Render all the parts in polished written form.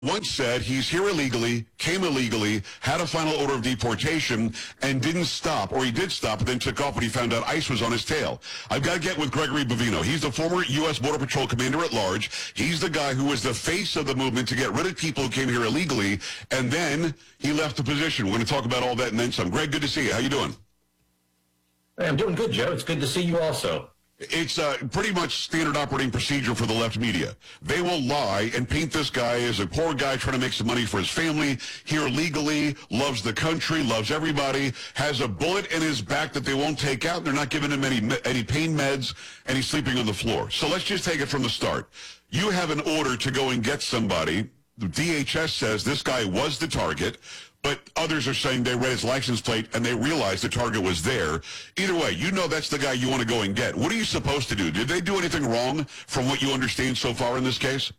once said he's here illegally, came illegally, had a final order of deportation, and didn't stop, or he did stop, but then took off when he found out ICE was on his tail. I've got to get with Gregory Bovino. He's the former U.S. Border Patrol Commander at Large. He's the guy who was the face of the movement to get rid of people who came here illegally, and then he left the position. We're going to talk about all that and then some. Greg, good to see you. How you doing? Hey, I'm doing good, Joe. It's good to see you also. It's pretty much standard operating procedure for the left media. They will lie and paint this guy as a poor guy trying to make some money for his family, here legally, loves the country, loves everybody, has a bullet in his back that they won't take out. They're not giving him any pain meds, and he's sleeping on the floor. So let's just take it from the start. You have an order to go and get somebody. The DHS says this guy was the target, but others are saying they read his license plate and they realized the target was there. Either way, you know that's the guy you want to go and get. What are you supposed to do? Did they do anything wrong from what you understand so far in this case?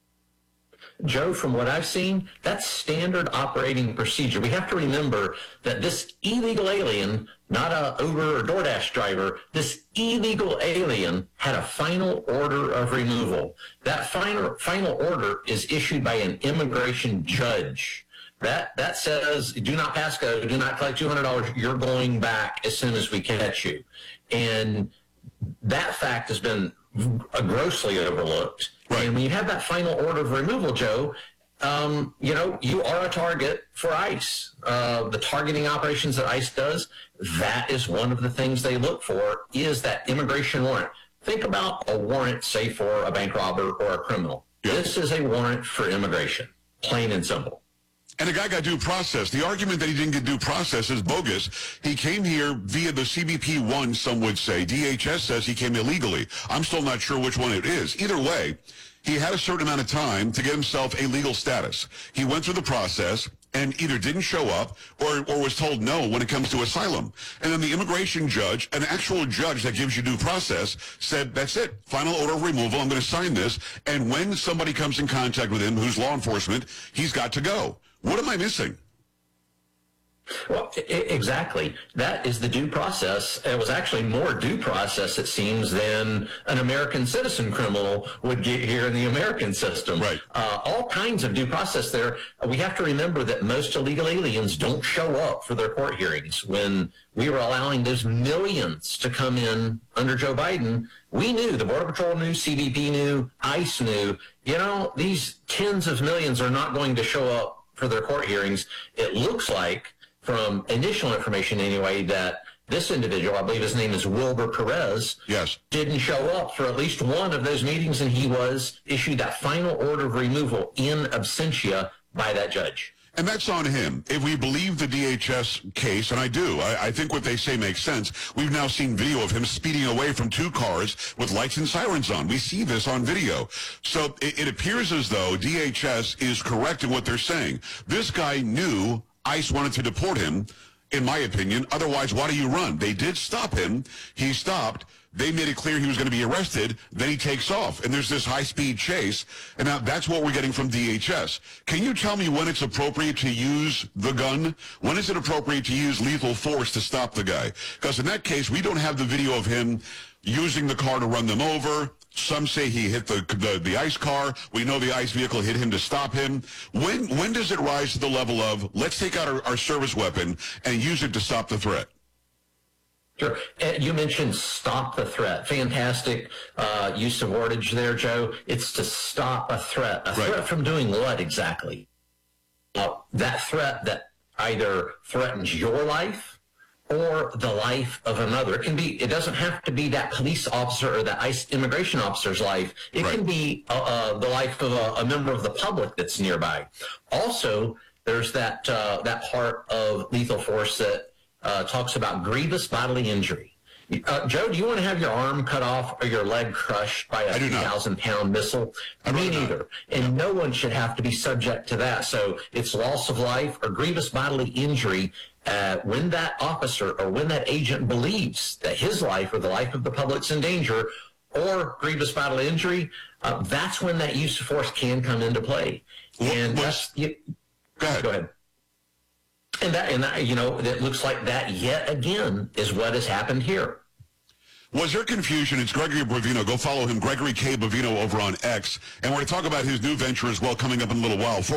Joe, from what I've seen, that's standard operating procedure. We have to remember that this illegal alien, not a Uber or DoorDash driver, this illegal alien had a final order of removal. That final order is issued by an immigration judge. That says, do not pass go, do not collect $200, you're going back as soon as we catch you. And that fact has been grossly overlooked. Right. And when you have that final order of removal, Joe, you are a target for ICE. The targeting operations that ICE does, that is one of the things they look for, is that immigration warrant. Think about a warrant, say, for a bank robber or a criminal. Yep. This is a warrant for immigration, plain and simple. And the guy got due process. The argument that he didn't get due process is bogus. He came here via the CBP-1, some would say. DHS says he came illegally. I'm still not sure which one it is. Either way, he had a certain amount of time to get himself a legal status. He went through the process and either didn't show up or was told no when it comes to asylum. And then the immigration judge, an actual judge that gives you due process, said, that's it, final order of removal, I'm going to sign this. And when somebody comes in contact with him who's law enforcement, he's got to go. What am I missing? Well, exactly. That is the due process. It was actually more due process, it seems, than an American citizen criminal would get here in the American system. Right. All kinds of due process there. We have to remember that most illegal aliens don't show up for their court hearings. When we were allowing those millions to come in under Joe Biden, we knew, the Border Patrol knew, CBP knew, ICE knew, these tens of millions are not going to show up for their court hearings. It looks like, from initial information anyway, that this individual, I believe his name is Wilbur Perez, yes, didn't show up for at least one of those meetings, and he was issued that final order of removal in absentia by that judge. And that's on him. If we believe the DHS case, and I do, I think what they say makes sense. We've now seen video of him speeding away from two cars with lights and sirens on. We see this on video. So it appears as though DHS is correct in what they're saying. This guy knew ICE wanted to deport him, in my opinion. Otherwise, why do you run? They did stop him. He stopped. They made it clear he was going to be arrested. Then he takes off, and there's this high-speed chase. And now that's what we're getting from DHS. Can you tell me when it's appropriate to use the gun? When is it appropriate to use lethal force to stop the guy? Because in that case, we don't have the video of him using the car to run them over. Some say he hit the ICE car. We know the ICE vehicle hit him to stop him. When does it rise to the level of, let's take out our service weapon and use it to stop the threat? Sure. You mentioned stop the threat. Fantastic use of wordage there, Joe. It's to stop a threat. A threat from doing what exactly? That threat that either threatens your life or the life of another. It doesn't have to be that police officer or that ICE immigration officer's life. It can be the life of a member of the public that's nearby. Also, there's that part of lethal force that talks about grievous bodily injury. Joe, do you want to have your arm cut off or your leg crushed by a 2,000-pound missile? Me neither. And no one should have to be subject to that. So it's loss of life or grievous bodily injury when that officer or when that agent believes that his life or the life of the public's in danger, or grievous bodily injury, that's when that use of force can come into play. And Go ahead. And that, it looks like that yet again is what has happened here. Was there confusion? It's Gregory Bovino. Go follow him, Gregory K. Bovino, over on X. And we're going to talk about his new venture as well coming up in a little while.